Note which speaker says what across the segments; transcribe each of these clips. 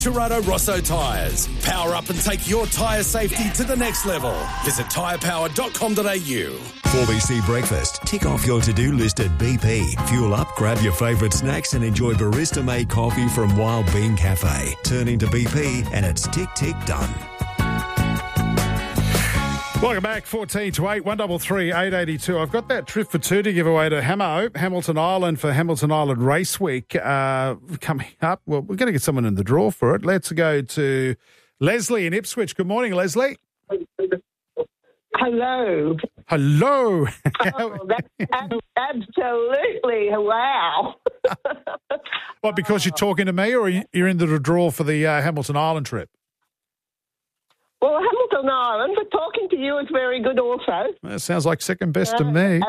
Speaker 1: Gerardo Rosso Tyres. Power up and take your tyre safety to the next level. Visit tyrepower.com.au.
Speaker 2: 4BC Breakfast. Tick off your to-do list at BP. Fuel up, grab your favourite snacks and enjoy barista-made coffee from Wild Bean Cafe. Turn into BP and it's tick, tick, done.
Speaker 3: Welcome back, 14 to 8, 133 882. I've got that trip for two to give away to Hamilton Island for Hamilton Island Race Week coming up. Well, we're going to get someone in the draw for it. Let's go to Leslie in Ipswich. Good morning, Leslie.
Speaker 4: Hello.
Speaker 3: Hello.
Speaker 4: Oh, that's absolutely wow.
Speaker 3: What, because you're talking to me or you're in the draw for the Hamilton Island trip?
Speaker 4: Well, Hamilton Island, but talking to you is very good also.
Speaker 3: That sounds like second best to me.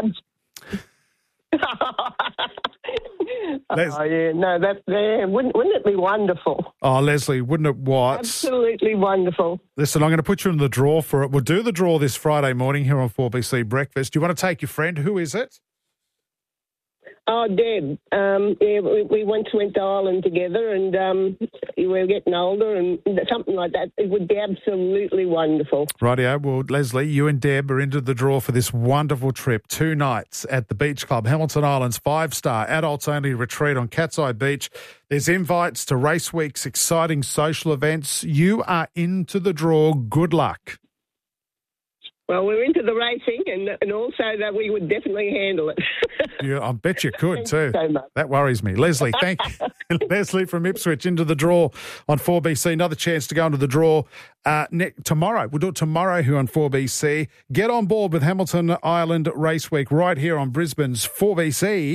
Speaker 4: Oh, yeah, no, that's there. Wouldn't it be wonderful?
Speaker 3: Oh, Leslie, wouldn't it what?
Speaker 4: Absolutely wonderful.
Speaker 3: Listen, I'm going to put you in the draw for it. We'll do the draw this Friday morning here on 4BC Breakfast. Do you want to take your friend? Who is it?
Speaker 4: Oh, Deb. Yeah, we once went to Ireland together and we were getting older and something like that. It would be absolutely wonderful.
Speaker 3: Rightio. Well, Leslie, you and Deb are into the draw for this wonderful trip. 2 nights at the Beach Club, Hamilton Island's 5-star adults-only retreat on Cat's Eye Beach. There's invites to Race Week's exciting social events. You are into the draw. Good luck.
Speaker 4: Well, we're into the racing and also that we would definitely handle it.
Speaker 3: Yeah, I bet you could too.
Speaker 4: So much.
Speaker 3: That worries me. Leslie, thank you. Leslie from Ipswich into the draw on 4BC. Another chance to go into the draw tomorrow. We'll do it tomorrow here on 4BC. Get on board with Hamilton Island Race Week right here on Brisbane's 4BC.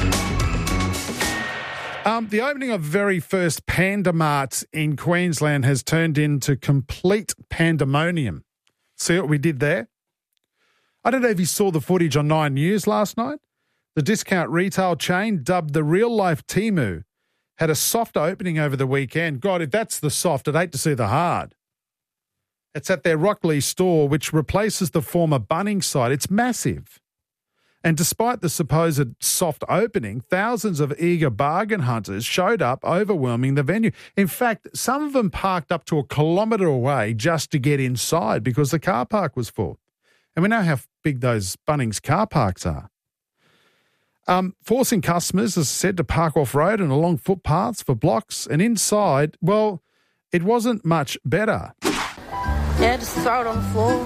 Speaker 3: The opening of very first Panda Mart in Queensland has turned into complete pandemonium. See what we did there? I don't know if you saw the footage on 9 News last night. The discount retail chain, dubbed the real-life Temu, had a soft opening over the weekend. God, if that's the soft, I'd hate to see the hard. It's at their Rockley store, which replaces the former Bunnings site. It's massive. And despite the supposed soft opening, thousands of eager bargain hunters showed up, overwhelming the venue. In fact, some of them parked up to a kilometre away just to get inside because the car park was full. And we know how big those Bunnings car parks are. Forcing customers, as I said, to park off-road and along footpaths for blocks. And inside, well, it wasn't much better.
Speaker 5: Yeah, just throw it on the floor.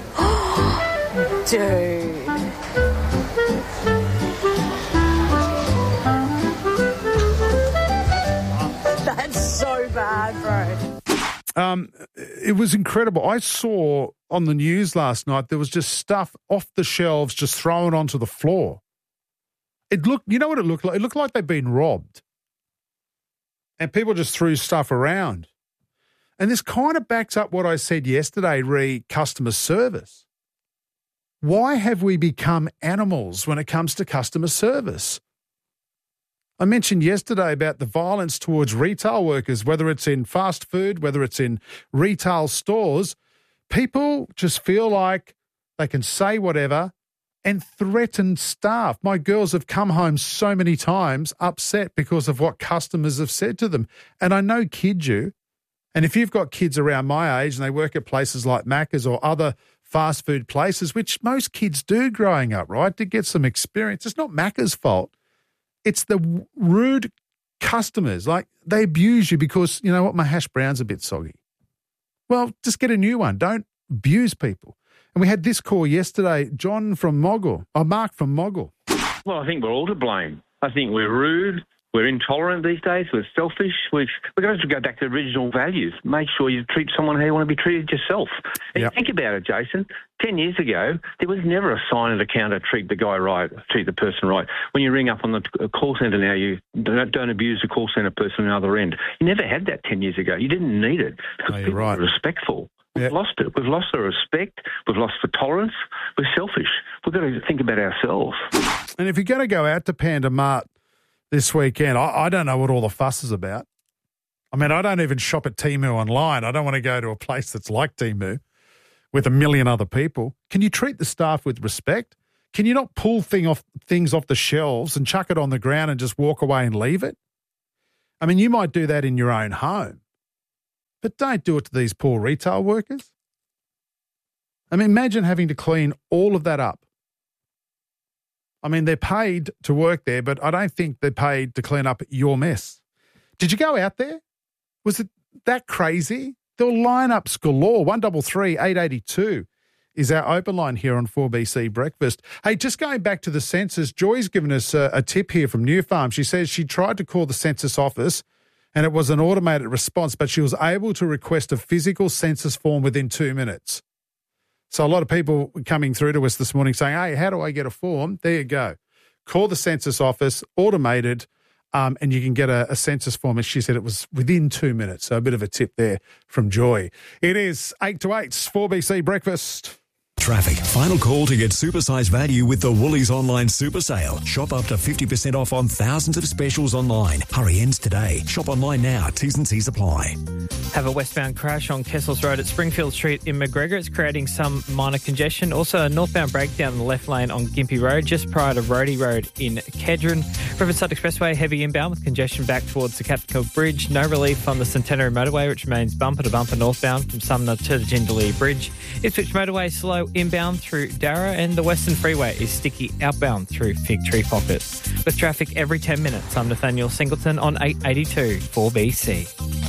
Speaker 5: Dude. That's so bad, bro.
Speaker 3: It was incredible. I saw on the news last night there was just stuff off the shelves just thrown onto the floor. It looked, you know what it looked like? It looked like they'd been robbed. And people just threw stuff around. And this kind of backs up what I said yesterday, re customer service. Why have we become animals when it comes to customer service? I mentioned yesterday about the violence towards retail workers, whether it's in fast food, whether it's in retail stores. People just feel like they can say whatever and threaten staff. My girls have come home so many times upset because of what customers have said to them. And I know, kid you, and if you've got kids around my age and they work at places like Macca's or other fast food places, which most kids do growing up, right, to get some experience, it's not Macca's fault. It's the rude customers. Like, they abuse you because, you know what, my hash brown's a bit soggy. Well, just get a new one. Don't abuse people. And we had this call yesterday, Mark from Moggle.
Speaker 6: Well, I think we're all to blame. I think we're rude, we're intolerant these days, we're selfish. We've got to go back to original values. Make sure you treat someone how you want to be treated yourself. And
Speaker 3: Yep.
Speaker 6: Think about it, Jason. 10 years ago, there was never a sign at the counter, treat the guy right, treat the person right. When you ring up on the call centre now, you don't abuse the call centre person on the other end. You never had that 10 years ago. You didn't need it because
Speaker 3: No, you're
Speaker 6: people
Speaker 3: right.
Speaker 6: were respectful. We've
Speaker 3: Yep.
Speaker 6: lost it. We've lost the respect. We've lost the tolerance. We're selfish. We've got to think about ourselves.
Speaker 3: And if you're going to go out to Panda Mart this weekend, I don't know what all the fuss is about. I mean, I don't even shop at Temu online. I don't want to go to a place that's like Temu with a million other people. Can you treat the staff with respect? Can you not pull things off the shelves and chuck it on the ground and just walk away and leave it? I mean, you might do that in your own home. But don't do it to these poor retail workers. I mean, imagine having to clean all of that up. I mean, they're paid to work there, but I don't think they're paid to clean up your mess. Did you go out there? Was it that crazy? There were lineups galore. 133 882 is our open line here on 4BC Breakfast. Hey, just going back to the census, Joy's given us a tip here from New Farm. She says she tried to call the census office and it was an automated response, but she was able to request a physical census form within 2 minutes. So a lot of people coming through to us this morning saying, hey, how do I get a form? There you go. Call the census office, automated, and you can get a census form. As she said, it was within 2 minutes. So a bit of a tip there from Joy. It is 8 to 8, 4BC Breakfast.
Speaker 2: Traffic. Final call to get supersized value with the Woolies online super sale. Shop up to 50% off on thousands of specials online. Hurry, ends today. Shop online now. T's and C's apply.
Speaker 7: Have a westbound crash on Kessels Road at Springfield Street in McGregor. It's creating some minor congestion. Also a northbound breakdown in the left lane on Gympie Road just prior to Rhodey Road in Kedron. Riverside Expressway heavy inbound with congestion back towards the Captain Cook Bridge. No relief on the Centenary Motorway, which remains bumper to bumper northbound from Sumner to the Jindalee Bridge. Ipswich Motorway slow inbound through Darra, and the Western Freeway is sticky outbound through Fig Tree Pocket. With traffic every 10 minutes, I'm Nathaniel Singleton on 882 4BC.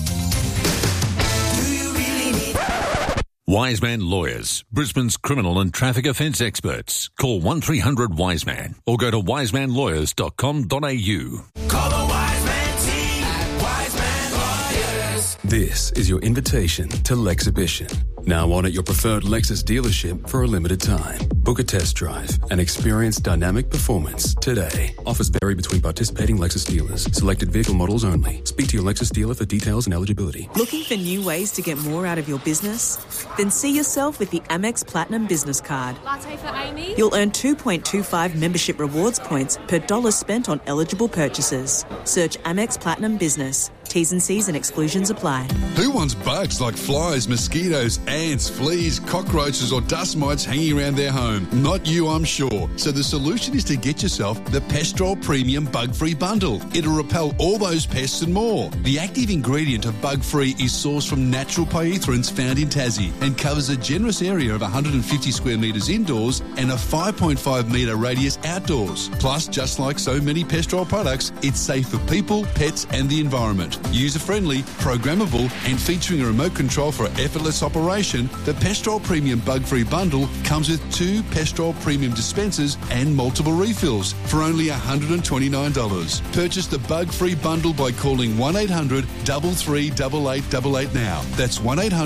Speaker 8: Wiseman Lawyers, Brisbane's criminal and traffic offence experts. Call 1300 Wiseman or go to wisemanlawyers.com.au.
Speaker 9: Call the Wiseman team at Wiseman Lawyers.
Speaker 10: This is your invitation to Lexhibition. Now on at your preferred Lexus dealership for a limited time. Book a test drive and experience dynamic performance today. Offers vary between participating Lexus dealers. Selected vehicle models only. Speak to your Lexus dealer for details and eligibility.
Speaker 11: Looking for new ways to get more out of your business? Then see yourself with the Amex Platinum Business Card.
Speaker 12: Latte for Amy.
Speaker 11: You'll earn 2.25 membership rewards points per dollar spent on eligible purchases. Search Amex Platinum Business. T's and C's and exclusions apply.
Speaker 13: Who wants bugs like flies, mosquitoes, ants, fleas, cockroaches or dust mites hanging around their home? Not you, I'm sure. So the solution is to get yourself the Pestrol Premium Bug-Free Bundle. It'll repel all those pests and more. The active ingredient of Bug-Free is sourced from natural pyrethrins found in Tassie and covers a generous area of 150 square metres indoors and a 5.5 metre radius outdoors. Plus, just like so many Pestrol products, it's safe for people, pets and the environment. User-friendly, programmable and featuring a remote control for effortless operation, the Pestrol Premium Bug-Free Bundle comes with 2 Pestrol Premium dispensers and multiple refills for only $129. Purchase the Bug-Free Bundle by calling 1-800-338888 now. That's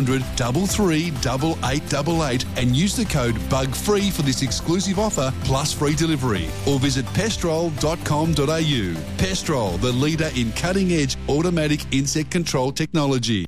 Speaker 13: 1-800-338888 and use the code BUGFREE for this exclusive offer plus free delivery. Or visit pestrol.com.au. Pestrol, the leader in cutting-edge automatic insect control technology.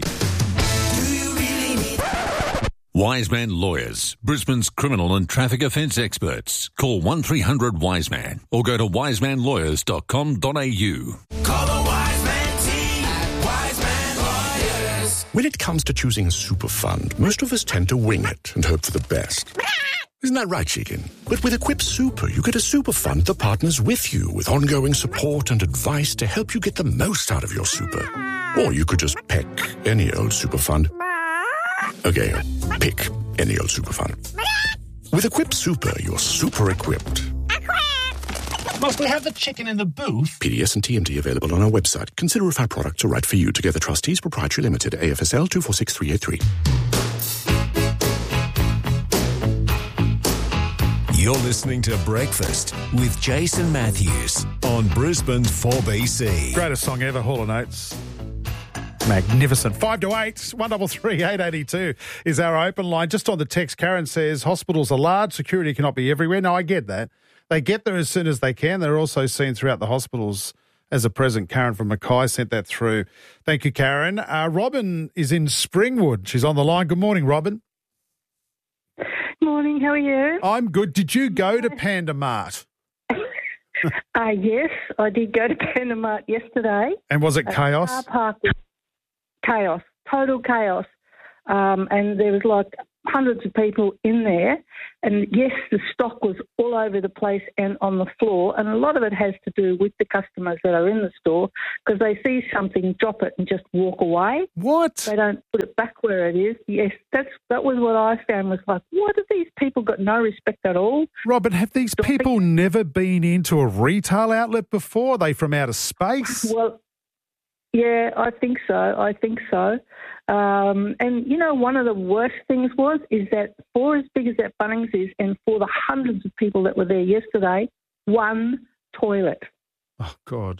Speaker 8: Wiseman Lawyers, Brisbane's criminal and traffic offence experts. Call 1300 Wiseman or go to wisemanlawyers.com.au.
Speaker 9: Call the Wiseman team at Wiseman Lawyers.
Speaker 14: When it comes to choosing a super fund, most of us tend to wing it and hope for the best. Isn't that right, Chicken? But with Equip Super, you get a super fund that partners with you with ongoing support and advice to help you get the most out of your super. Or you could just pick any old super fund. Okay, pick any old super fund. With Equip Super, you're super equipped.
Speaker 15: Must we have the chicken in the booth?
Speaker 14: PDS and TMT available on our website. Consider if our products are right for you. Together Trustees Proprietary Limited, AFSL 246383.
Speaker 2: You're listening to Breakfast with Jason Matthews on Brisbane's 4BC.
Speaker 3: Greatest song ever, Hall & Oates. Magnificent. 5 to 8, 133 882 is our open line. Just on the text, Karen says, hospitals are large, security cannot be everywhere. No, I get that. They get there as soon as they can. They're also seen throughout the hospitals as a present. Karen from Mackay sent that through. Thank you, Karen. Robin is in Springwood. She's on the line. Good morning, Robin.
Speaker 16: Morning, how are you?
Speaker 3: I'm good. Did you go to Panda Mart?
Speaker 16: Yes, I did go to Panda Mart yesterday.
Speaker 3: And was it chaos?
Speaker 16: Car park was chaos, total chaos. And there was like hundreds of people in there. And yes, the stock was all over the place and on the floor. And a lot of it has to do with the customers that are in the store because they see something, drop it and just walk away.
Speaker 3: What?
Speaker 16: They don't put it back where it is. Yes, that was what I found was like, what have these people got no respect at all?
Speaker 3: Robert, have these people never been into a retail outlet before? Are they from outer space?
Speaker 16: Well, yeah, I think so. And, you know, one of the worst things is that for as big as that Bunnings is and for the hundreds of people that were there yesterday, one toilet.
Speaker 3: Oh, God.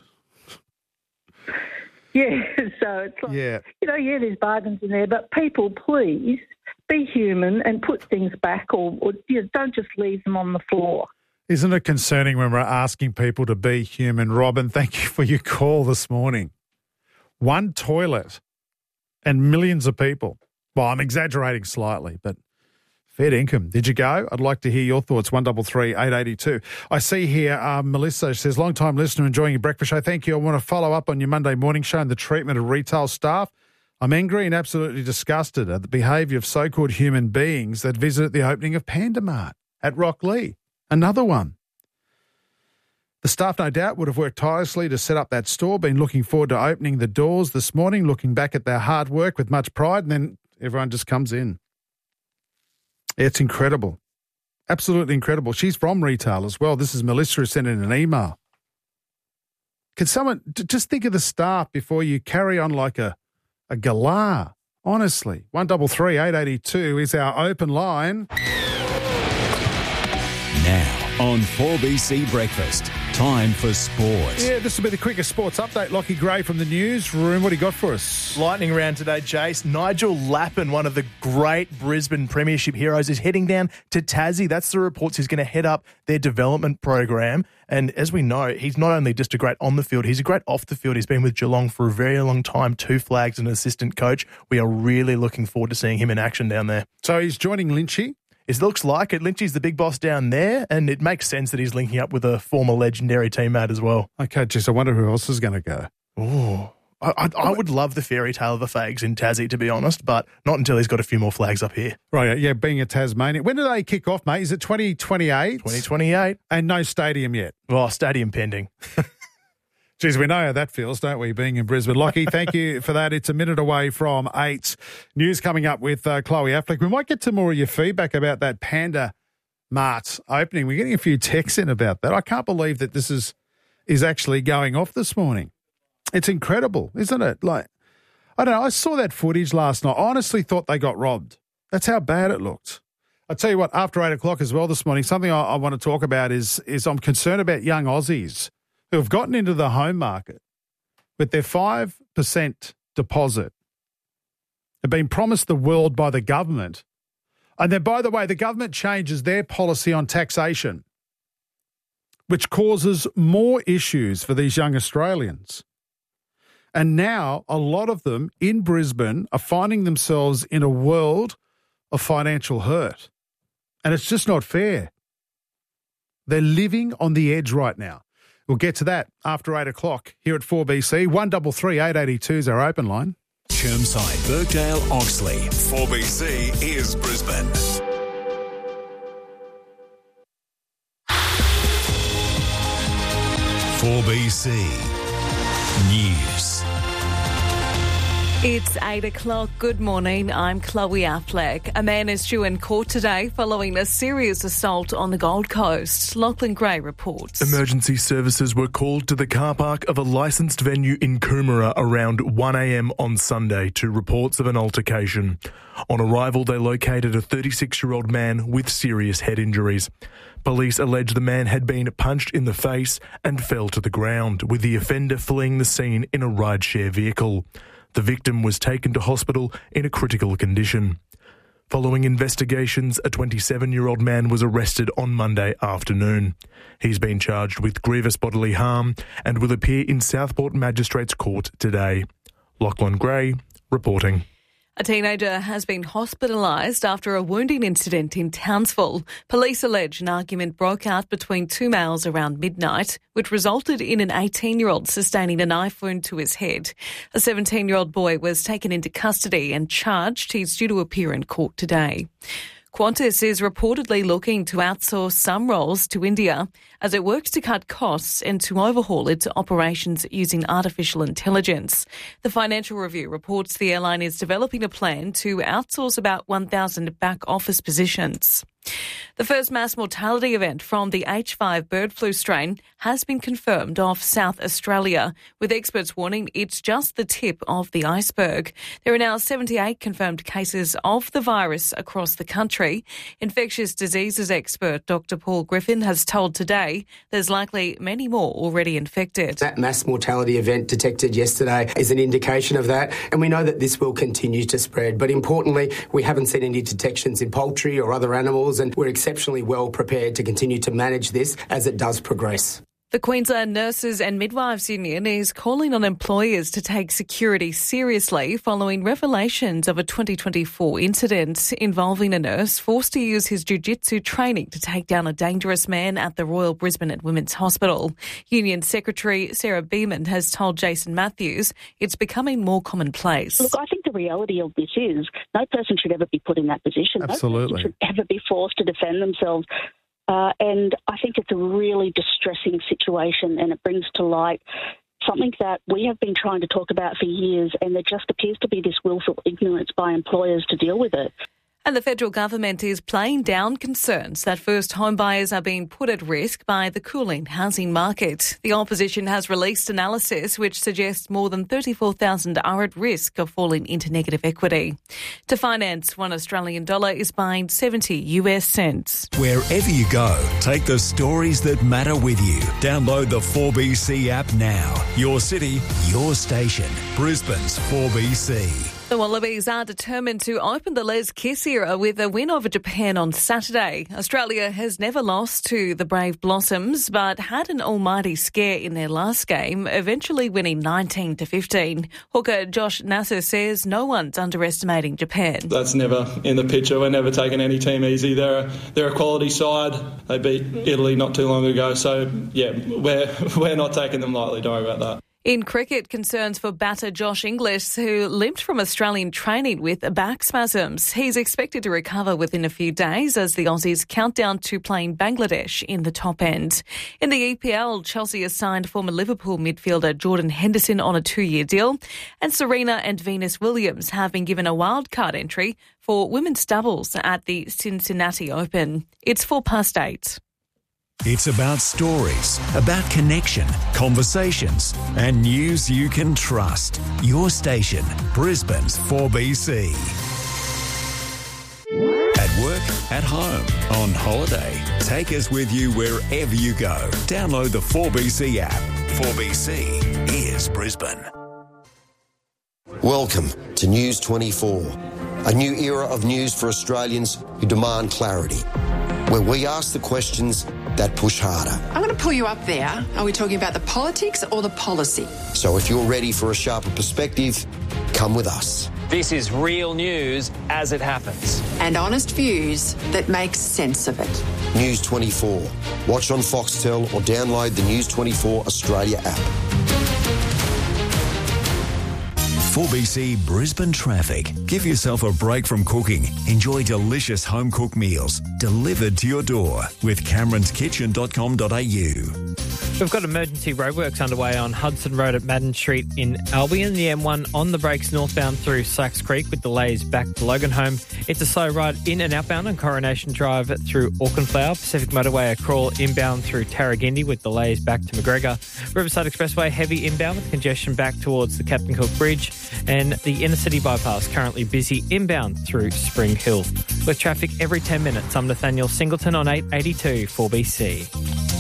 Speaker 16: Yeah, so it's like, you know, there's bargains in there, but people, please be human and put things back or you know, don't just leave them on the floor.
Speaker 3: Isn't it concerning when we're asking people to be human? Robin, thank you for your call this morning. One toilet and millions of people. Well, I'm exaggerating slightly, but fair income. Did you go? I'd like to hear your thoughts. 133 882. I see here Melissa says, long-time listener enjoying your breakfast show. Thank you. I want to follow up on your Monday morning show and the treatment of retail staff. I'm angry and absolutely disgusted at the behaviour of so-called human beings that visited the opening of Panda Mart at Rocklea. Another one. The staff, no doubt, would have worked tirelessly to set up that store, been looking forward to opening the doors this morning, looking back at their hard work with much pride, and then everyone just comes in. It's incredible. Absolutely incredible. She's from retail as well. This is Melissa who sent in an email. Can someone just think of the staff before you carry on like a galah? Honestly. 133 882 is our open line.
Speaker 2: Now on 4BC Breakfast, time for sport.
Speaker 3: Yeah, this will be the quickest sports update. Lockie Gray from the newsroom. What do you got for us?
Speaker 12: Lightning round today, Jace. Nigel Lappin, one of the great Brisbane Premiership heroes, is heading down to Tassie. That's the reports. He's going to head up their development program. And as we know, he's not only just a great on the field, he's a great off the field. He's been with Geelong for a very long time, 2 flags and an assistant coach. We are really looking forward to seeing him in action down there.
Speaker 3: So he's joining Lynchy?
Speaker 12: It looks like it. Lynchy's the big boss down there, and it makes sense that he's linking up with a former legendary teammate as well.
Speaker 3: Okay, geez, I wonder who else is going to go.
Speaker 12: Oh, I would love the fairy tale of the Fags in Tassie, to be honest, but not until he's got a few more flags up here.
Speaker 3: Right, yeah, being a Tasmanian. When do they kick off, mate? Is it 2028?
Speaker 12: 2028.
Speaker 3: And no stadium yet?
Speaker 12: Well, stadium pending.
Speaker 3: Geez, we know how that feels, don't we, being in Brisbane. Lockie, thank you for that. It's a minute away from 8. News coming up with Chloe Affleck. We might get to more of your feedback about that Panda Mart opening. We're getting a few texts in about that. I can't believe that this is actually going off this morning. It's incredible, isn't it? Like, I don't know. I saw that footage last night. I honestly thought they got robbed. That's how bad it looked. I'll tell you what, after 8 o'clock as well this morning, something I want to talk about is I'm concerned about young Aussies who have gotten into the home market with their 5% deposit, have been promised the world by the government. And then, by the way, the government changes their policy on taxation, which causes more issues for these young Australians. And now a lot of them in Brisbane are finding themselves in a world of financial hurt. And it's just not fair. They're living on the edge right now. We'll get to that after 8 o'clock here at 4BC. 133 882 is our open line.
Speaker 2: Chermside, Birkdale, Oxley. 4BC is Brisbane. News.
Speaker 17: It's 8 o'clock. Good morning. I'm Chloe Affleck. A man is due in court today following a serious assault on the Gold Coast. Lachlan Gray reports.
Speaker 18: Emergency services were called to the car park of a licensed venue in Coomera around 1 a.m. on Sunday to reports of an altercation. On arrival, they located a 36-year-old man with serious head injuries. Police allege the man had been punched in the face and fell to the ground, with the offender fleeing the scene in a rideshare vehicle. The victim was taken to hospital in a critical condition. Following investigations, a 27-year-old man was arrested on Monday afternoon. He's been charged with grievous bodily harm and will appear in Southport Magistrates Court today. Lachlan Gray reporting.
Speaker 17: A teenager has been hospitalised after a wounding incident in Townsville. Police allege an argument broke out between two males around midnight, which resulted in an 18-year-old sustaining a knife wound to his head. A 17-year-old boy was taken into custody and charged. He's due to appear in court today. Qantas is reportedly looking to outsource some roles to India as it works to cut costs and to overhaul its operations using artificial intelligence. The Financial Review reports the airline is developing a plan to outsource about 1,000 back office positions. The first mass mortality event from the H5 bird flu strain has been confirmed off South Australia, with experts warning it's just the tip of the iceberg. There are now 78 confirmed cases of the virus across the country. Infectious diseases expert Dr. Paul Griffin has told Today there's likely many more already infected.
Speaker 19: That mass mortality event detected yesterday is an indication of that, and we know that this will continue to spread. But importantly, we haven't seen any detections in poultry or other animals, and we're exceptionally well prepared to continue to manage this as it does progress.
Speaker 17: The Queensland Nurses and Midwives Union is calling on employers to take security seriously following revelations of a 2024 incident involving a nurse forced to use his jiu-jitsu training to take down a dangerous man at the Royal Brisbane and Women's Hospital. Union Secretary Sarah Beeman has told Jason Matthews it's becoming more commonplace.
Speaker 20: Look, I think the reality of this is no person should ever be put in that position.
Speaker 3: Absolutely.
Speaker 20: No person should ever be forced to defend themselves. And I think it's a really distressing situation, and it brings to light something that we have been trying to talk about for years, and there just appears to be this willful ignorance by employers to deal with it.
Speaker 17: And the federal government is playing down concerns that first home buyers are being put at risk by the cooling housing market. The opposition has released analysis which suggests more than 34,000 are at risk of falling into negative equity. To finance, $1 Australian is buying 70 US cents.
Speaker 2: Wherever you go, take the stories that matter with you. Download the 4BC app now. Your city, your station. Brisbane's 4BC.
Speaker 17: The Wallabies are determined to open the Les Kiss era with a win over Japan on Saturday. Australia has never lost to the Brave Blossoms, but had an almighty scare in their last game, eventually winning 19-15. Hooker Josh Nasser says no one's underestimating Japan.
Speaker 21: That's never in the picture. We're never taking any team easy. They're a quality side. They beat Italy not too long ago. So, yeah, we're not taking them lightly. Don't worry about that.
Speaker 17: In cricket, concerns for batter Josh Inglis, who limped from Australian training with back spasms. He's expected to recover within a few days as the Aussies count down to playing Bangladesh in the top end. In the EPL, Chelsea has signed former Liverpool midfielder Jordan Henderson on a 2-year deal, and Serena and Venus Williams have been given a wildcard entry for women's doubles at the Cincinnati Open. It's 8:04.
Speaker 2: It's about stories, about connection, conversations, and news you can trust. Your station, Brisbane's 4BC. At work, at home, on holiday. Take us with you wherever you go. Download the 4BC app. 4BC is Brisbane.
Speaker 22: Welcome to News 24, a new era of news for Australians who demand clarity, where we ask the questions that push harder.
Speaker 23: I'm going to pull you up there. Are we talking about the politics or the policy?
Speaker 22: So if you're ready for a sharper perspective, come with us.
Speaker 24: This is real news as it happens.
Speaker 23: And honest views that make sense of it.
Speaker 22: News 24. Watch on Foxtel or download the News 24 Australia app.
Speaker 2: 4BC Brisbane traffic. Give yourself a break from cooking. Enjoy delicious home-cooked meals delivered to your door with cameronskitchen.com.au.
Speaker 7: We've got emergency roadworks underway on Hudson Road at Madden Street in Albion. The M1 on the brakes northbound through Sykes Creek with delays back to Loganholme. It's a slow ride in and outbound on Coronation Drive through Auchenflower. Pacific Motorway a crawl inbound through Tarragindi with delays back to McGregor. Riverside Expressway heavy inbound with congestion back towards the Captain Cook Bridge. And the inner city bypass currently busy inbound through Spring Hill. With traffic every 10 minutes, I'm Nathaniel Singleton on 882 4BC.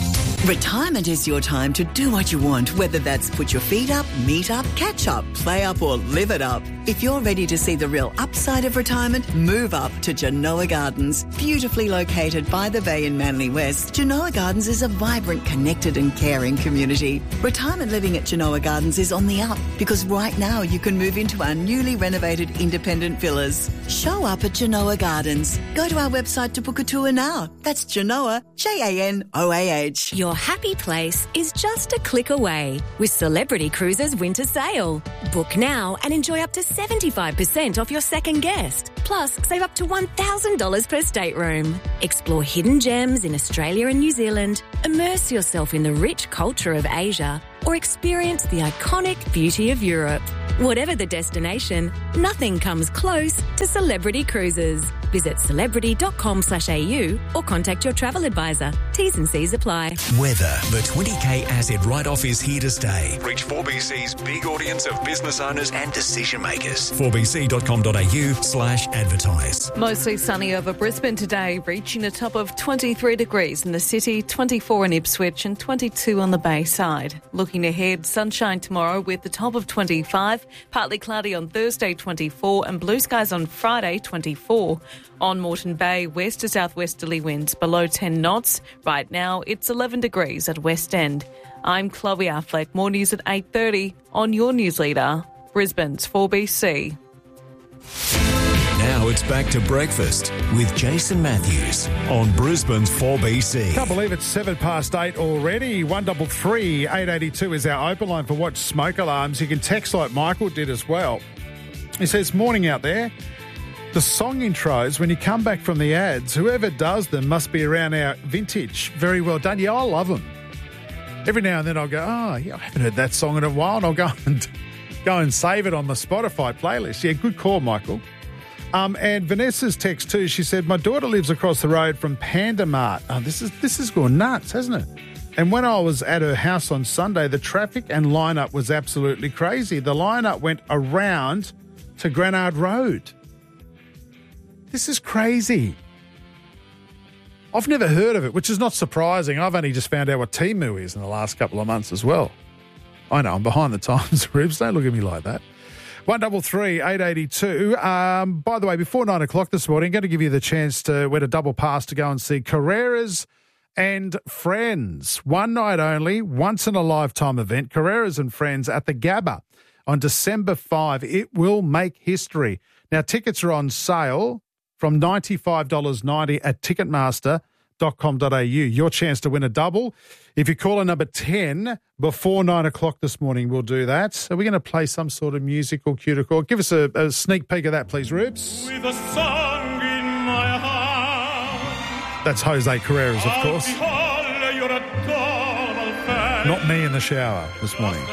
Speaker 1: Retirement is your time to do what you want, whether that's put your feet up, meet up, catch up, play up or live it up. If you're ready to see the real upside of retirement, move up to Genoa Gardens. Beautifully located by the bay in Manly West, Genoa Gardens is a vibrant, connected and caring community. Retirement living at Genoa Gardens is on the up because right now you can move into our newly renovated independent villas. Show up at Genoa Gardens. Go to our website to book a tour now. That's Genoa, Janoah.
Speaker 4: Your happy place is just a click away with Celebrity Cruises Winter Sale. Book now and enjoy up to 75% off your second guest. Plus, save up to $1,000 per stateroom. Explore hidden gems in Australia and New Zealand, immerse yourself in the rich culture of Asia, or experience the iconic beauty of Europe. Whatever the destination, nothing comes close to Celebrity Cruises. Visit celebrity.com.au or contact your travel advisor. T's and C's apply.
Speaker 2: Weather. The 20K asset write-off is here to stay. Reach 4BC's big audience of business owners and decision makers. 4bc.com.au/advertise.
Speaker 17: Mostly sunny over Brisbane today, reaching a top of 23 degrees in the city, 24 in Ipswich and 22 on the Bay side. Looking ahead, sunshine tomorrow with the top of 25, partly cloudy on Thursday 24 and blue skies on Friday 24. On Moreton Bay, west to southwesterly winds below 10 knots. Right now, it's 11 degrees at West End. I'm Chloe Affleck. More news at 8:30 on your news leader, Brisbane's 4BC.
Speaker 2: Now it's back to breakfast with Jason Matthews on Brisbane's 4BC.
Speaker 3: Can't believe it's 8:07 already. 133 882 is our open line for Watch Smoke Alarms. You can text like Michael did as well. He says, morning out there. The song intros, when you come back from the ads, whoever does them must be around our vintage. Very well done. Yeah, I love them. Every now and then I'll go, oh, yeah, I haven't heard that song in a while, and I'll go and save it on my Spotify playlist. Yeah, good call, Michael. And Vanessa's text too, she said, my daughter lives across the road from Panda Mart. Oh, this has gone nuts, hasn't it? And when I was at her house on Sunday, the traffic and lineup was absolutely crazy. The lineup went around to Granard Road. This is crazy. I've never heard of it, which is not surprising. I've only just found out what Temu is in the last couple of months as well. I know, I'm behind the times, Ribs. Don't look at me like that. 133 882. By the way, before 9 o'clock this morning, I'm going to give you the chance to win a double pass to go and see Carreras and Friends. One night only, once in a lifetime event. Carreras and Friends at the Gabba on December 5. It will make history. Now, tickets are on sale from $95.90 at Ticketmaster.com.au. Your chance to win a double. If you call a number 10 before 9 o'clock this morning, we'll do that. Are we going to play some sort of musical cue to call? Give us a sneak peek of that, please, Rubes.
Speaker 9: With a song in my heart.
Speaker 3: That's Jose Carreras, of course. Not me in the shower this morning.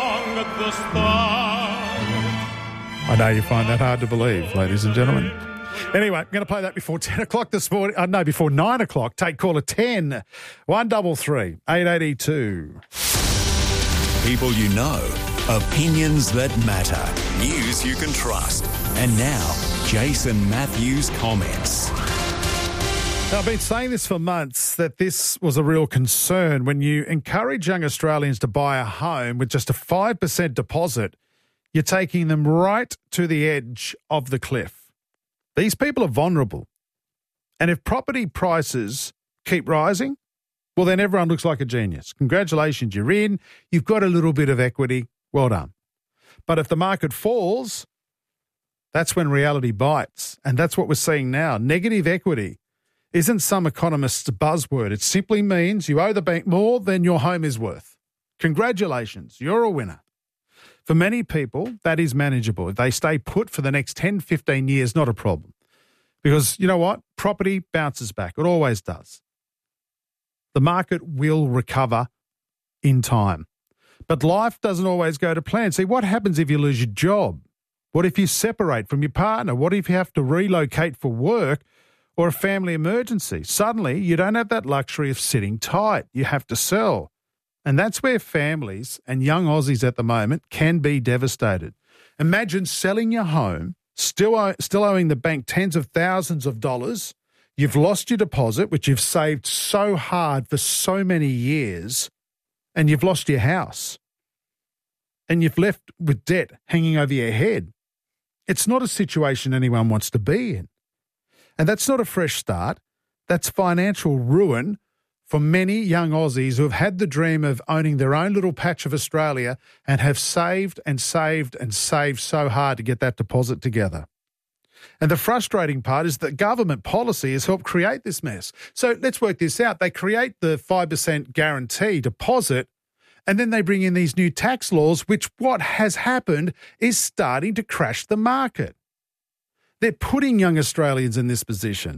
Speaker 3: I know you find that hard to believe, ladies and gentlemen. Anyway, I'm going to play that before 10 o'clock this morning. Before 9 o'clock. Take caller 10 133 882.
Speaker 2: People you know, opinions that matter, news you can trust. And now, Jason Matthews comments.
Speaker 3: Now, I've been saying this for months, that this was a real concern. When you encourage young Australians to buy a home with just a 5% deposit, you're taking them right to the edge of the cliff. These people are vulnerable. And if property prices keep rising, well, then everyone looks like a genius. Congratulations, you're in. You've got a little bit of equity. Well done. But if the market falls, that's when reality bites. And that's what we're seeing now. Negative equity isn't some economist's buzzword. It simply means you owe the bank more than your home is worth. Congratulations, you're a winner. For many people, that is manageable. If they stay put for the next 10, 15 years, not a problem. Because you know what? Property bounces back. It always does. The market will recover in time. But life doesn't always go to plan. See, what happens if you lose your job? What if you separate from your partner? What if you have to relocate for work or a family emergency? Suddenly, you don't have that luxury of sitting tight. You have to sell. And that's where families and young Aussies at the moment can be devastated. Imagine selling your home, still owing the bank tens of thousands of dollars, You've lost your deposit, which you've saved so hard for so many years, and you've lost your house. And you've left with debt hanging over your head. It's not a situation anyone wants to be in. And that's not a fresh start. That's financial ruin for many young Aussies who have had the dream of owning their own little patch of Australia and have saved and saved and saved so hard to get that deposit together. And the frustrating part is that government policy has helped create this mess. So let's work this out. They create the 5% guarantee deposit, and then they bring in these new tax laws, which what has happened is starting to crash the market. They're putting young Australians in this position.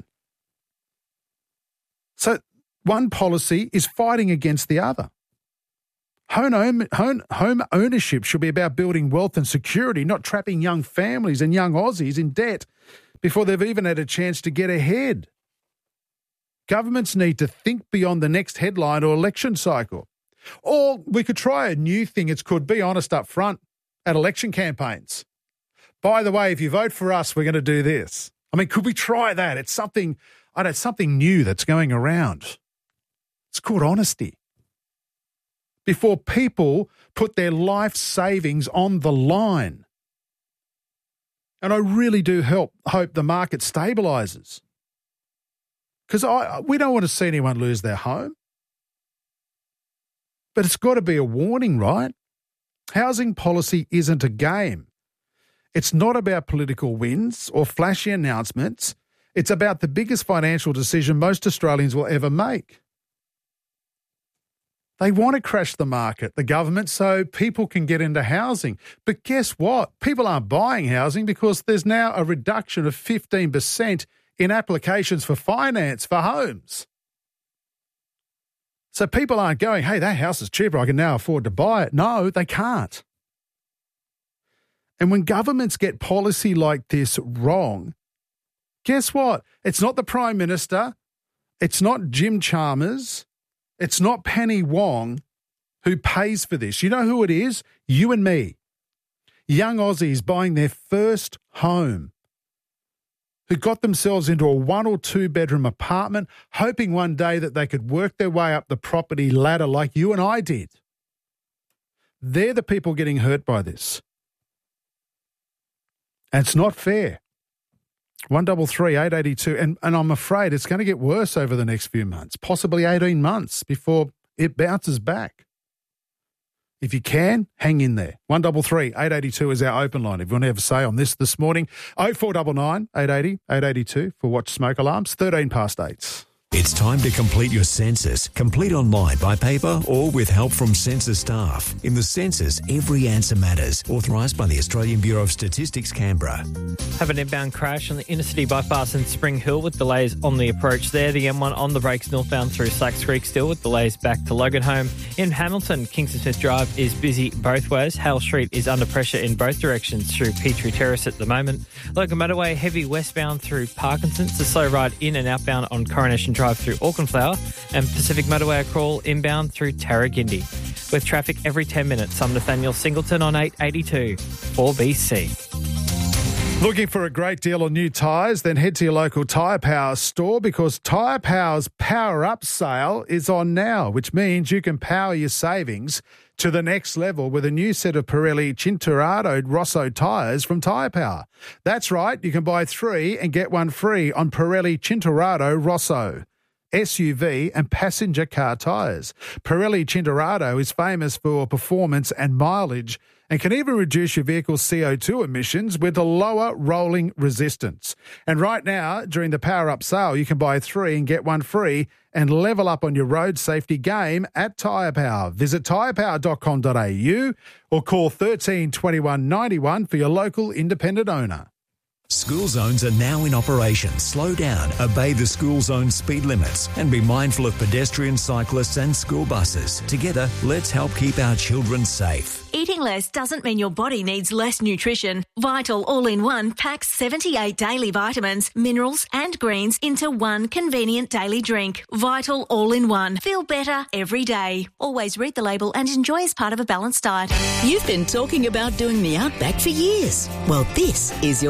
Speaker 3: So one policy is fighting against the other. Home ownership should be about building wealth and security, not trapping young families and young Aussies in debt before they've even had a chance to get ahead. Governments need to think beyond the next headline or election cycle. Or we could try a new thing. It's called Be Honest Up Front at election campaigns. By the way, if you vote for us, we're going to do this. I mean, could we try that? It's something new that's going around. It's called honesty. Before people put their life savings on the line. And I really do hope the market stabilises. Because we don't want to see anyone lose their home. But it's got to be a warning, right? Housing policy isn't a game. It's not about political wins or flashy announcements. It's about the biggest financial decision most Australians will ever make. They want to crash the market, the government, so people can get into housing. But guess what? People aren't buying housing because there's now a reduction of 15% in applications for finance for homes. So people aren't going, hey, that house is cheaper, I can now afford to buy it. No, they can't. And when governments get policy like this wrong, guess what? It's not the Prime Minister, it's not Jim Chalmers, it's not Penny Wong who pays for this. You know who it is? You and me. Young Aussies buying their first home who got themselves into a 1 or 2 bedroom apartment, hoping one day that they could work their way up the property ladder like you and I did. They're the people getting hurt by this. And it's not fair. 133 882, and I'm afraid it's going to get worse over the next few months, possibly 18 months before it bounces back. If you can, hang in there. 133 882 is our open line. If you want to have a say on this morning, 0499 880 882 for Watch Smoke Alarms, 13 past 8.
Speaker 2: It's time to complete your census. Complete online, by paper, or with help from census staff. In the census, every answer matters. Authorised by the Australian Bureau of Statistics, Canberra.
Speaker 7: Have an inbound crash on the Inner-City bypass in Spring Hill with delays on the approach there. The M1 on the brakes northbound through Slacks Creek still with delays back to Loganholme. In Hamilton, Kingston Smith Drive is busy both ways. Hale Street is under pressure in both directions through Petrie Terrace at the moment. Logan Motorway heavy westbound through Parkinson's. The slow ride in and outbound on Coronation Drive through Aucklandflower, and Pacific Motorway crawl inbound through Tarragindi. With traffic every 10 minutes, I'm Nathaniel Singleton on 882 4BC.
Speaker 3: Looking for a great deal on new tyres? Then head to your local Tyre Power store, because Tyre Power's Power Up sale is on now, which means you can power your savings to the next level with a new set of Pirelli Cinturato Rosso tyres from Tyre Power. That's right, you can buy 3 and get 1 free on Pirelli Cinturato Rosso SUV and passenger car tyres. Pirelli Cinturato is famous for performance and mileage and can even reduce your vehicle's CO2 emissions with a lower rolling resistance. And right now, during the Power Up sale, you can buy 3 and get 1 free and level up on your road safety game at Tyre Power. Visit tyrepower.com.au or call 13 21 91 for your local independent owner.
Speaker 2: School zones are now in operation. Slow down, obey the school zone speed limits, and be mindful of pedestrians, cyclists and school buses. Together, let's help keep our children safe.
Speaker 5: Eating less doesn't mean your body needs less nutrition. Vital All-in-One packs 78 daily vitamins, minerals and greens into one convenient daily drink. Vital All-in-One. Feel better every day. Always read the label and enjoy as part of a balanced diet.
Speaker 6: You've been talking about doing the Outback for years. Well, this is your sign to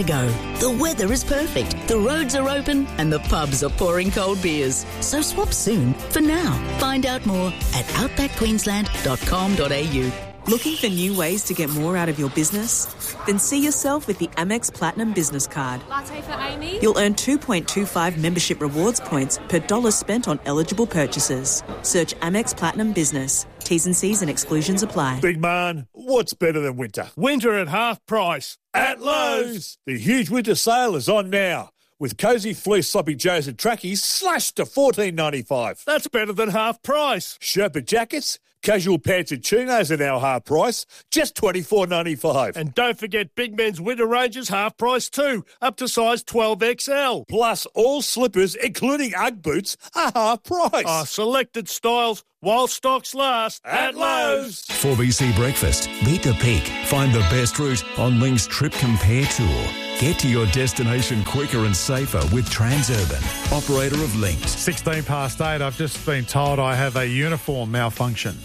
Speaker 6: go. The weather is perfect, the roads are open, and the pubs are pouring cold beers. So swap soon for now. Find out more at outbackqueensland.com.au.
Speaker 10: Looking for new ways to get more out of your business? Then see yourself with the Amex Platinum Business Card.
Speaker 11: Latte for Amy?
Speaker 10: You'll earn 2.25 membership rewards points per dollar spent on eligible purchases. Search Amex Platinum Business. T's and C's and exclusions apply.
Speaker 13: Big man, what's better than winter? Winter at half price at Lowe's. The huge winter sale is on now, with cosy fleece sloppy joes and trackies slashed to $14.95. That's better than half price. Sherpa jackets, casual pants and chinos are now half price, just $24.95. And don't forget Big Men's winter ranges half price too, up to size 12XL. Plus all slippers, including Ugg boots, are half price. Selected styles while stocks last at Lowe's.
Speaker 2: 4BC Breakfast. Beat the peak. Find the best route on Link's Trip Compare Tour. Get to your destination quicker and safer with Transurban, operator of Links.
Speaker 3: 16 past 8. I've just been told I have a uniform malfunction.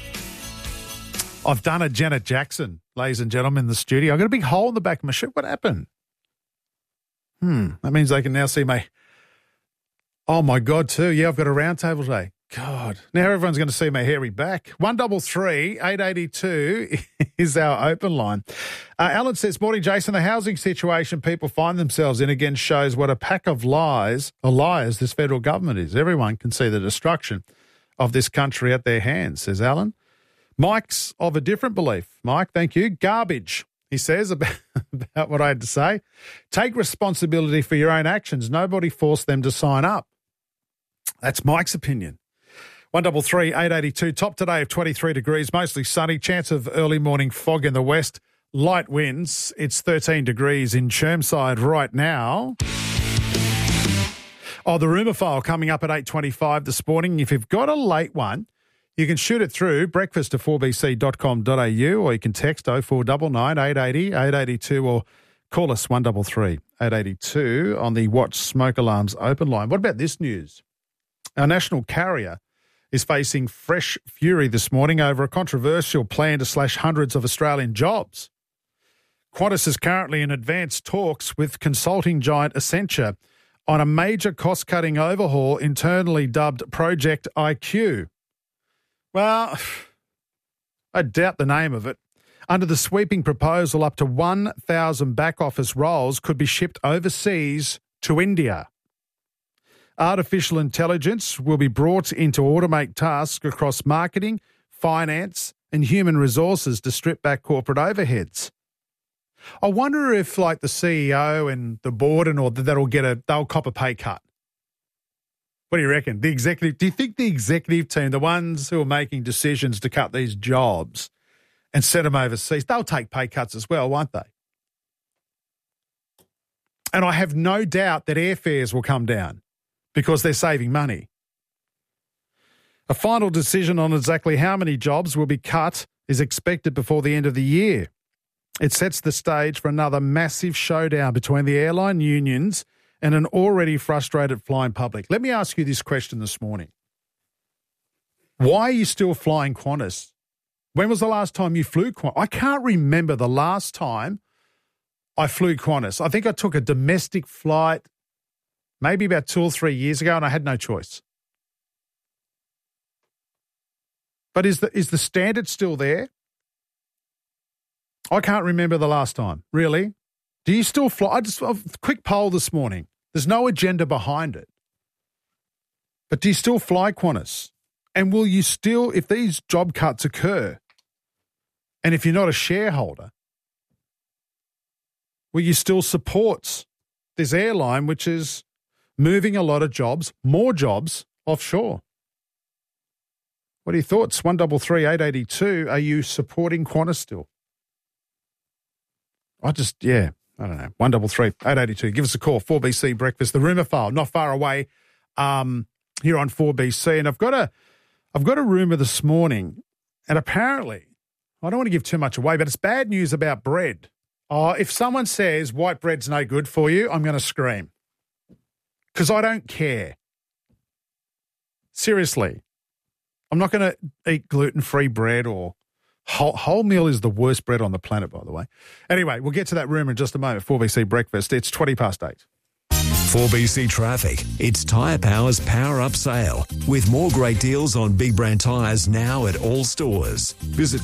Speaker 3: I've done a Janet Jackson, ladies and gentlemen, in the studio. I've got a big hole in the back of my shirt. What happened? That means they can now see my... Oh, my God, too. Yeah, I've got a round table today. God. Now everyone's going to see my hairy back. 133 882 is our open line. Alan says, morning, Jason. The housing situation people find themselves in again shows what a pack of liars this federal government is. Everyone can see the destruction of this country at their hands, says Alan. Mike's of a different belief. Mike, thank you. Garbage, he says, about what I had to say. Take responsibility for your own actions. Nobody forced them to sign up. That's Mike's opinion. 133 882. Top today of 23 degrees, mostly sunny. Chance of early morning fog in the west. Light winds. It's 13 degrees in Chermside right now. Oh, the rumour file coming up at 8:25 this morning. If you've got a late one, you can shoot it through breakfast at 4bc.com.au, or you can text 0499 880 882 or call us 133 882 on the Watch Smoke Alarms open line. What about this news? Our national carrier is facing fresh fury this morning over a controversial plan to slash hundreds of Australian jobs. Qantas is currently in advanced talks with consulting giant Accenture on a major cost-cutting overhaul internally dubbed Project IQ. Well, I doubt the name of it. Under the sweeping proposal, up to 1,000 back-office roles could be shipped overseas to India. Artificial intelligence will be brought in to automate tasks across marketing, finance, and human resources to strip back corporate overheads. I wonder if, like, the CEO and the board and all they'll cop a pay cut. What do you reckon? Do you think the executive team, the ones who are making decisions to cut these jobs and send them overseas, they'll take pay cuts as well, won't they? And I have no doubt that airfares will come down, because they're saving money. A final decision on exactly how many jobs will be cut is expected before the end of the year. It sets the stage for another massive showdown between the airline unions and an already frustrated flying public. Let me ask you this question this morning. Why are you still flying Qantas? When was the last time you flew Qantas? I can't remember the last time I flew Qantas. I think I took a domestic flight maybe about 2 or 3 years ago, and I had no choice. But is the standard still there? I can't remember the last time. Really? Do you still fly? A quick poll this morning. There's no agenda behind it. But do you still fly Qantas? And will you still, if these job cuts occur, and if you're not a shareholder, will you still support this airline, which is moving a lot of jobs, more jobs, offshore? What are your thoughts? 133 882. Are you supporting Qantas still? I don't know. 133 882. Give us a call. 4BC Breakfast. The rumour file, not far away here on 4BC. And I've got a rumour this morning, and apparently, I don't want to give too much away, but it's bad news about bread. Oh, if someone says white bread's no good for you, I'm going to scream. Because I don't care. Seriously. I'm not going to eat gluten-free bread or Wholemeal is the worst bread on the planet, by the way. Anyway, we'll get to that rumour in just a moment. 4BC Breakfast. It's 20 past 8.
Speaker 2: 4BC Traffic. It's Tyre Power's Power Up Sale with more great deals on big brand tyres now at all stores. Visit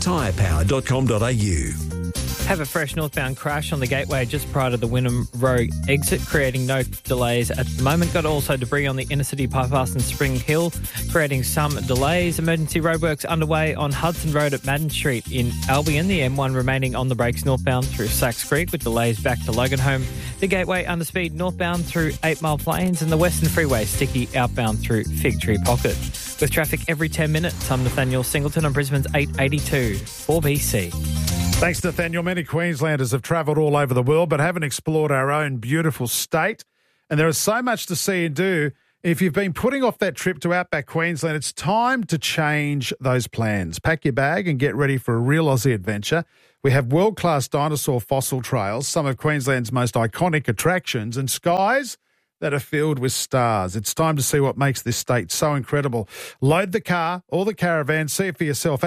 Speaker 2: tyrepower.com.au.
Speaker 7: Have a fresh northbound crash on the gateway just prior to the Wynnum Road exit, creating no delays at the moment. Got also debris on the inner city bypass in Spring Hill, creating some delays. Emergency roadworks underway on Hudson Road at Madden Street in Albion. The M1 remaining on the brakes northbound through Sachs Creek with delays back to Loganholme. The gateway underspeed northbound through 8 Mile Plains and the Western Freeway sticky outbound through Fig Tree Pocket. With traffic every 10 minutes, I'm Nathaniel Singleton on Brisbane's 882 4BC.
Speaker 3: Thanks, Nathaniel. Many Queenslanders have travelled all over the world but haven't explored our own beautiful state. And there is so much to see and do. If you've been putting off that trip to Outback Queensland, it's time to change those plans. Pack your bag and get ready for a real Aussie adventure. We have world-class dinosaur fossil trails, some of Queensland's most iconic attractions, and skies that are filled with stars. It's time to see what makes this state so incredible. Load the car or the caravan. See it for yourself.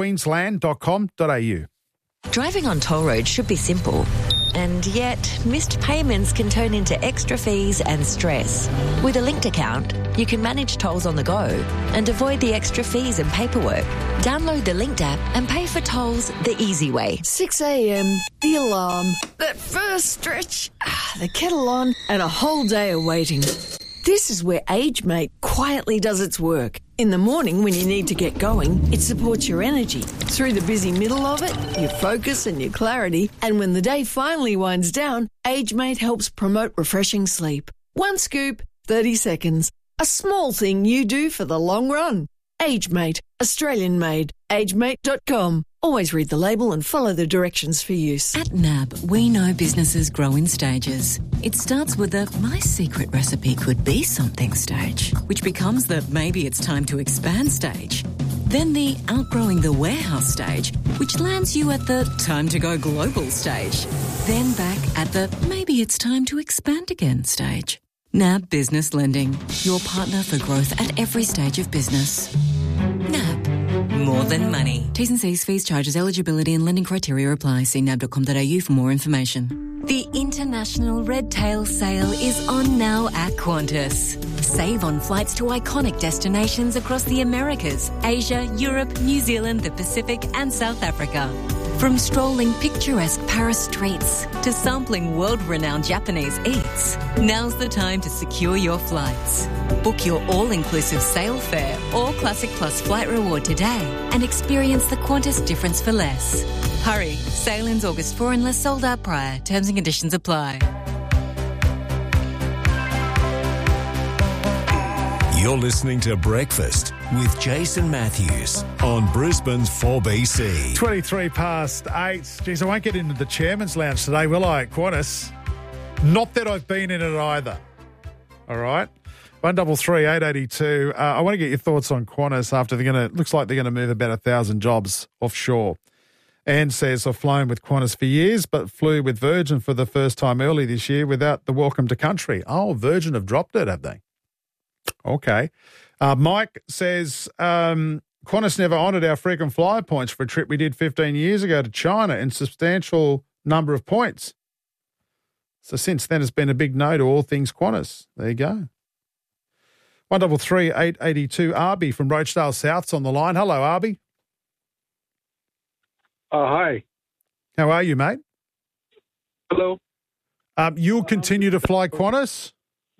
Speaker 3: outbackqueensland.com.au.
Speaker 8: Driving on toll roads should be simple. And yet, missed payments can turn into extra fees and stress. With a linked account, you can manage tolls on the go and avoid the extra fees and paperwork. Download the Linked app and pay for tolls the easy way.
Speaker 11: 6 a.m, the alarm, that first stretch, the kettle on, and a whole day of waiting. This is where AgeMate quietly does its work. In the morning, when you need to get going, it supports your energy. Through the busy middle of it, your focus and your clarity. And when the day finally winds down, AgeMate helps promote refreshing sleep. One scoop, 30 seconds. A small thing you do for the long run. AgeMate, Australian made. AgeMate.com. Always read the label and follow the directions for use.
Speaker 14: At NAB, we know businesses grow in stages. It starts with the my secret recipe could be something stage, which becomes the maybe it's time to expand stage. Then the outgrowing the warehouse stage, which lands you at the time to go global stage. Then back at the maybe it's time to expand again stage. NAB Business Lending, your partner for growth at every stage of business. NAB. More than money. T's and C's, fees, charges, eligibility and lending criteria apply. See nab.com.au for more information.
Speaker 4: The International Red Tail Sale is on now at Qantas. Save on flights to iconic destinations across the Americas, Asia, Europe, New Zealand, the Pacific and South Africa. From strolling picturesque Paris streets to sampling world-renowned Japanese eats, now's the time to secure your flights. Book your all-inclusive sail fare or Classic Plus flight reward today and experience the Qantas difference for less. Hurry, sail-ins August 4 unless sold out prior. Terms and conditions apply.
Speaker 2: You're listening to Breakfast with Jason Matthews on Brisbane's 4BC.
Speaker 3: 23 past 8. Geez, I won't get into the Chairman's Lounge today, will I, at Qantas? Not that I've been in it either. All right? 133 882. I want to get your thoughts on Qantas after looks like they're going to move about 1,000 jobs offshore. Anne says, I've flown with Qantas for years, but flew with Virgin for the first time early this year without the welcome to country. Oh, Virgin have dropped it, have they? Okay. Mike says, Qantas never honoured our frequent flyer points for a trip we did 15 years ago to China in substantial number of points. So since then, it's been a big no to all things Qantas. There you go. 133 882. Arby from Rochdale South's on the line. Hello, Arby.
Speaker 15: Hi.
Speaker 3: How are you, mate?
Speaker 15: Hello.
Speaker 3: You'll continue to fly Qantas?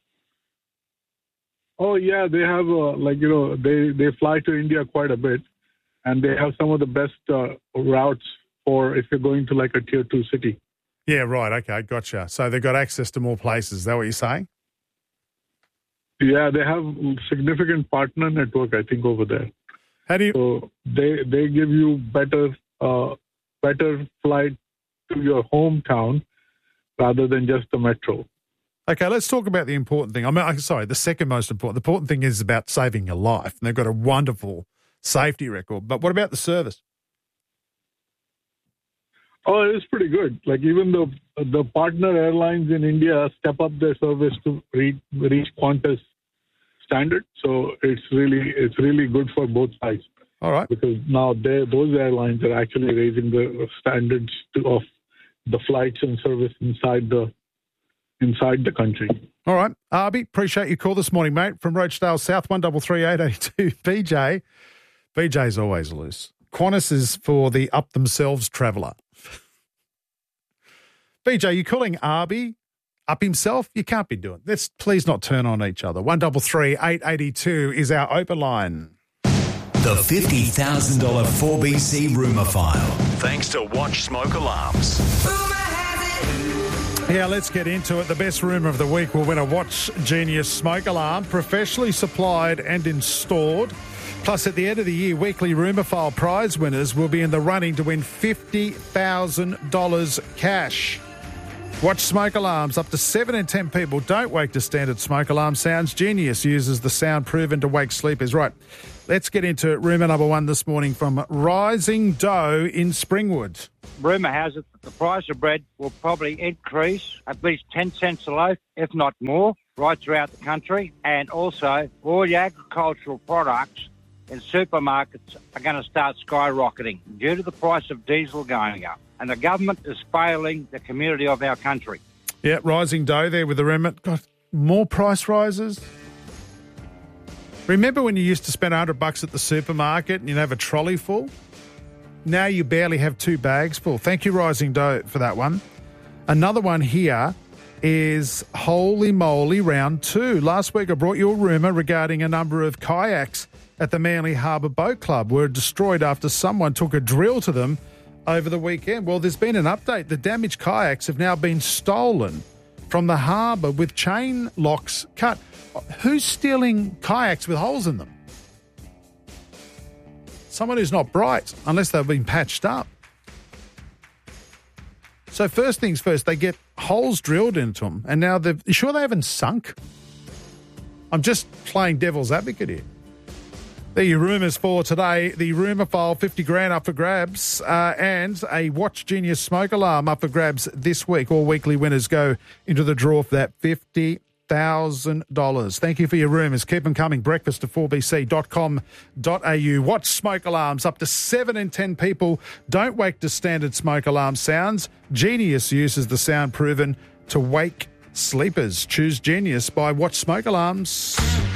Speaker 15: Oh, yeah, they have, they fly to India quite a bit, and they have some of the best routes for if you're going to like a tier 2 city.
Speaker 3: Yeah, right. Okay, gotcha. So they've got access to more places. Is that what you're saying?
Speaker 15: Yeah, they have significant partner network, I think, over there.
Speaker 3: How do you?
Speaker 15: So they give you better flight to your hometown rather than just the metro.
Speaker 3: Okay, let's talk about the important thing. The second most important. The important thing is about saving your life. And they've got a wonderful safety record. But what about the service?
Speaker 15: Oh, it's pretty good. Like even the partner airlines in India step up their service to reach Qantas standard. So it's really good for both sides.
Speaker 3: All right.
Speaker 15: Because now those airlines are actually raising the standards of the flights and service inside the country.
Speaker 3: All right. Arby, appreciate your call this morning, mate. From Rochedale South, 133882. BJ. BJ's always loose. Qantas is for the up-themselves traveller. BJ, you calling Arby up himself? You can't be doing. Let's please not turn on each other. 133882 is our open line.
Speaker 2: The $50,000 4BC rumour file. Thanks to Watch Smoke Alarms.
Speaker 3: Yeah, let's get into it. The best rumour of the week will win a Watch Genius smoke alarm, professionally supplied and installed. Plus, at the end of the year, weekly rumour file prize winners will be in the running to win $50,000 cash. Watch smoke alarms. Up to 7 in 10 people don't wake to standard smoke alarm sounds. Genius uses the sound proven to wake sleepers. Right, let's get into rumour number one this morning from Rising Dough in Springwood.
Speaker 12: Rumour has it that the price of bread will probably increase at least 10 cents a loaf, if not more, right throughout the country. And also, all the agricultural products in supermarkets are going to start skyrocketing due to the price of diesel going up. And the government is failing the community of our country.
Speaker 3: Yeah, Rising Dough there with the rumour. Got more price rises. Remember when you used to spend $100 at the supermarket and you'd have a trolley full? Now you barely have 2 bags full. Thank you, Rising Dough, for that one. Another one here is Holy Moly Round 2. Last week I brought you a rumour regarding a number of kayaks at the Manly Harbour Boat Club were destroyed after someone took a drill to them over the weekend. Well, there's been an update. The damaged kayaks have now been stolen from the harbour with chain locks cut. Who's stealing kayaks with holes in them? Someone who's not bright, unless they've been patched up. So first things first, they get holes drilled into them, and now you sure they haven't sunk? I'm just playing devil's advocate here. There are your rumours for today. The rumour file, $50,000 up for grabs, and a Watch Genius smoke alarm up for grabs this week. All weekly winners go into the draw for that $50,000. Thank you for your rumours. Keep them coming. Breakfast at 4bc.com.au. Watch smoke alarms. Up to 7 in 10 people don't wake to standard smoke alarm sounds. Genius uses the sound proven to wake sleepers. Choose Genius by Watch Smoke Alarms.